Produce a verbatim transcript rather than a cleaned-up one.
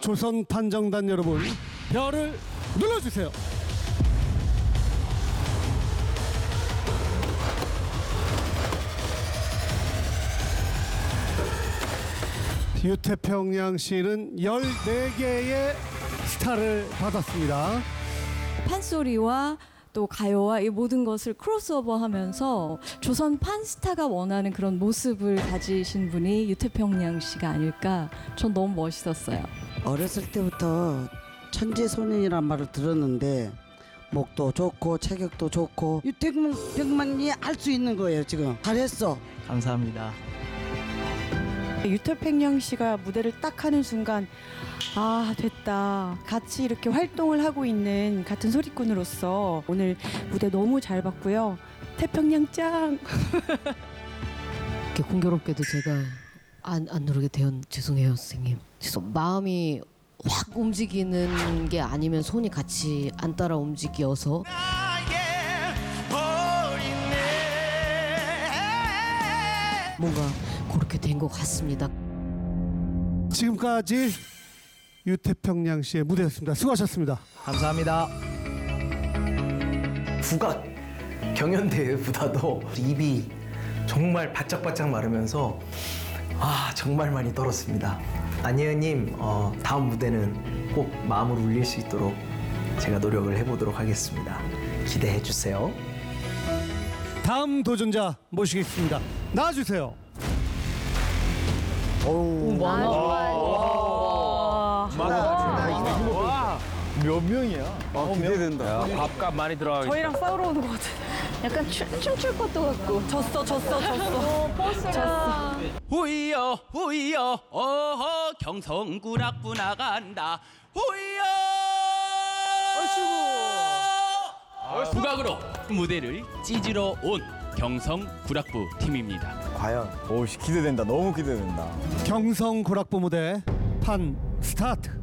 조선 판정단 여러분, 별을 눌러주세요. 유태평양 씨는 열네 개의 스타를 받았습니다. 판소리와 또 가요와 이 모든 것을 크로스오버하면서 조선 판스타가 원하는 그런 모습을 가지신 분이 유태평양 씨가 아닐까. 전 너무 멋있었어요. 어렸을 때부터 천재소년이란 말을 들었는데 목도 좋고 체격도 좋고 유태평양이 할 수 있는 거예요. 지금 잘했어. 감사합니다. 유태평양 씨가 무대를 딱 하는 순간 아 됐다. 같이 이렇게 활동을 하고 있는 같은 소리꾼으로서 오늘 무대 너무 잘 봤고요. 태평양 짱. 이렇게 공교롭게도 제가 안, 안 누르게 되었 죄송해요 선생님. 죄송 마음이 확 움직이는 게 아니면 손이 같이 안 따라 움직여서 뭔가 그렇게 된 것 같습니다. 지금까지 유태평양 씨의 무대였습니다. 수고하셨습니다. 감사합니다. 국악 경연대회보다도 입이 정말 바짝바짝 마르면서 아 정말 많이 떨었습니다. 안예은님 어, 다음 무대는 꼭 마음을 울릴 수 있도록 제가 노력을 해보도록 하겠습니다. 기대해 주세요. 다음 도전자 모시겠습니다. 나와주세요. 몇 명이야? 아, 기대된다. 밥값 많이 들어가겠다. 저희랑 싸우러 오는 것 같아. 약간 춤, 춤출 것도 같고. 졌어 졌어 졌어. 버스가. 후이여 후이여 어허 경성구락부 나간다 후이여 아이고 국악으로 무대를 찢으러 온 경성구락부 팀입니다. 과연. 오, 기대된다. 너무 기대된다. 경성고락부 무대 판 스타트.